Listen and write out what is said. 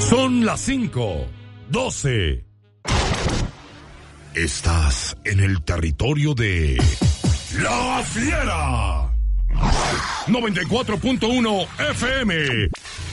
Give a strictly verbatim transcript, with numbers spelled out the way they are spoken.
Son las cinco, doce. Estás en el territorio de La Fiera. noventa y cuatro punto uno F M.